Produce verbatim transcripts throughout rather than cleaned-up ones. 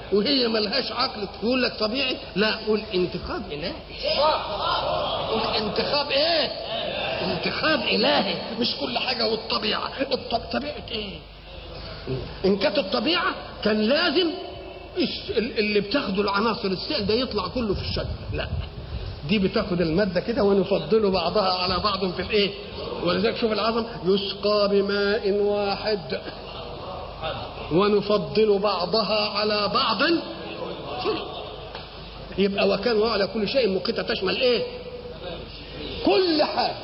وهي ملهاش عقل تقول لك طبيعي؟ لا، قول انتخاب الهي. قول انتخاب ايه؟ انتخاب الهي، مش كل حاجه والطبيعه. طبيعه ايه؟ ان كانت الطبيعه كان لازم اللي بتاخده العناصر السائل ده يطلع كله في الشكل. لا، دي بتاخد الماده كده ونفضل بعضها على بعض في الايه. ولذلك شوف العظم يسقى بماء واحد ونفضل بعضها على بعض. يبقى وكان على كل شيء مقيتا تشمل ايه؟ كل حاجه.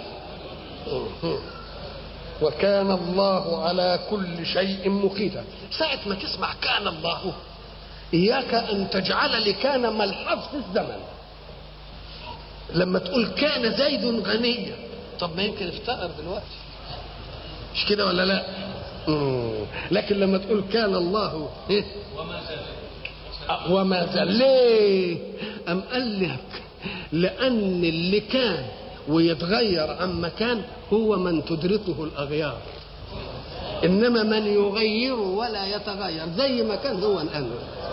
وكان الله على كل شيء مقيتا. ساعة ما تسمع كان الله إياك أن تجعل لكان ملحظ في الزمن. لما تقول كان زيد غنيا، طب ما يمكن افتقر دلوقتي، مش كده ولا لا؟ مم. لكن لما تقول كان الله إيه؟ وما زال. ليه؟ أم قال لك لأن اللي كان ويتغير عن مكان هو من تدركه الأغيار، إنما من يغير ولا يتغير زي ما كان هو الآن.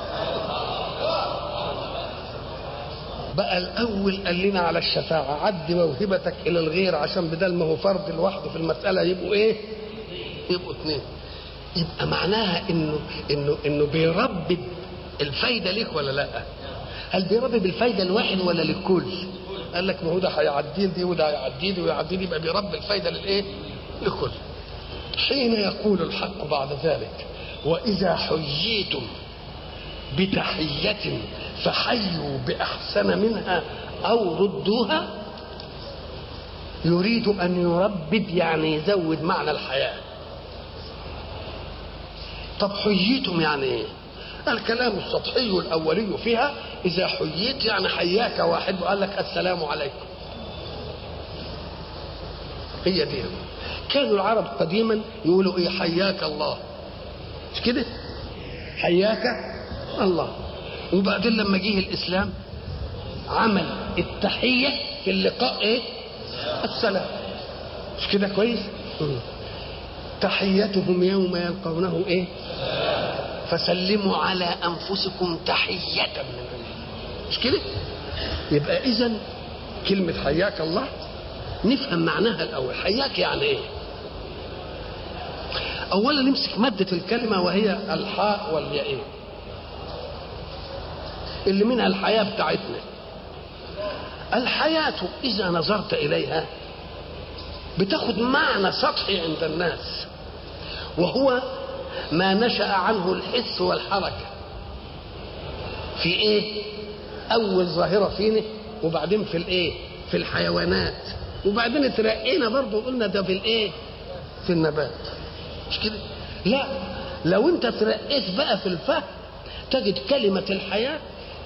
بقى الأول قال لنا على الشفاعة عد موهبتك إلى الغير، عشان بدل ما هو فرد لوحده في المسألة يبقوا إيه؟ يبقوا اثنين. يبقى معناها إنه إنه إنه بيربي الفايدة ليك ولا لا؟ هل بيربي بالفايدة الواحد ولا للكل؟ قال لك ما هو ده هيعدي دي وده هيعدي دي ويعدي دي، يبقى بيربي الفايدة للإيه؟ للكل. حين يقول الحق بعد ذلك وإذا حييتم بتحية فحيوا بأحسن منها أو ردوها، يريد أن يربد، يعني يزود معنى الحياة. طب حييتم يعني إيه؟ الكلام السطحي الأولي فيها إذا حييت يعني حياك واحد وقال لك السلام عليكم. هي دي. كانوا العرب قديما يقولوا إيه؟ حياك الله، مش كده؟ حياك الله. وبعدين لما جه الإسلام عمل التحية في اللقاء إيه؟ السلام، مش كده كويس؟ تحيتهم يوم يلقونه إيه؟ فسلموا على أنفسكم تحية من الله، مش كده؟ يبقى إذن كلمة حياك الله نفهم معناها الأول. حياك يعني إيه؟ أولا نمسك مادة الكلمة وهي الحاء والياء اللي منها الحياة بتاعتنا. الحياة إذا نظرت إليها بتاخد معنى سطحي عند الناس، وهو ما نشأ عنه الحس والحركة في إيه؟ أول ظاهرة فينا، وبعدين في الإيه؟ في الحيوانات، وبعدين اترقينا برضو قلنا ده في الإيه؟ في النبات، مش كده؟ لا، لو أنت ترقيت بقى في الفهم تجد كلمة الحياة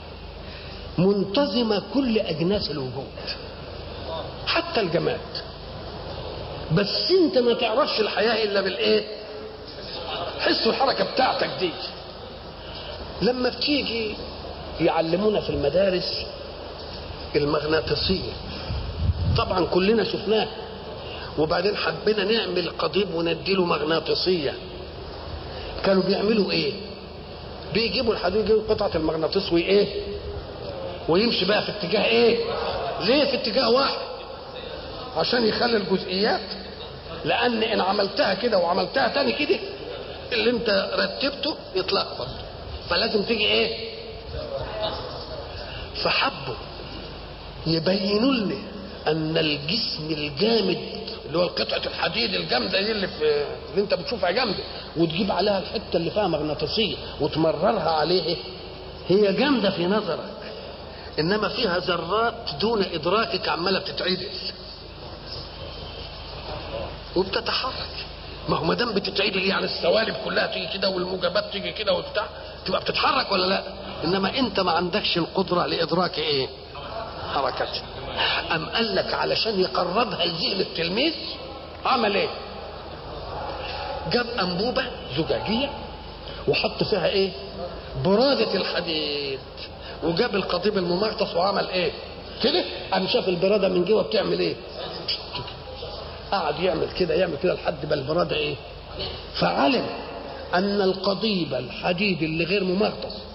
منتظمة كل أجناس الوجود حتى الجماد، بس أنت ما تعرفش الحياة إلا بالإيه؟ حس الحركة بتاعتك دي. لما بتيجي يعلمونا في المدارس المغناطيسية، طبعا كلنا شفناه، وبعدين حبينا نعمل قضيب ونديله مغناطيسية. كانوا بيعملوا ايه؟ بيجيبوا الحديد، يجيبوا قطعة المغناطيس وايه؟ ويمشي بقى في اتجاه ايه؟ ليه في اتجاه واحد؟ عشان يخلي الجزئيات، لان ان عملتها كده وعملتها تاني كده اللي انت رتبته يتلخبط، فلازم تيجي ايه؟ فحبوا يبينوا لنا ان الجسم الجامد اللي هو قطعه الحديد الجامده دي اللي في اللي انت بتشوفها جامده، وتجيب عليها الحته اللي فيها مغناطيسيه وتمررها عليه، هي جامده في نظرك، انما فيها ذرات دون ادراكك عماله بتتعدل وبتتحرك. ما هو ما دام بتتعدل يعني السوالب كلها تيجي كده والموجبات تيجي كده وبتاع، تبقى بتتحرك ولا لا؟ انما انت ما عندكش القدره لادراك ايه؟ حركتها. ام قال لك علشان يقربها لذهن التلميذ عمل ايه؟ جاب انبوبه زجاجيه وحط فيها ايه؟ براده الحديد، وجاب القضيب الممغطس وعمل ايه؟ كده. قام شاف البراده من جوه بتعمل ايه؟ قعد يعمل كده يعمل كده لحد ما البراده ايه؟ فعلم ان القضيب الحديد اللي غير ممغطس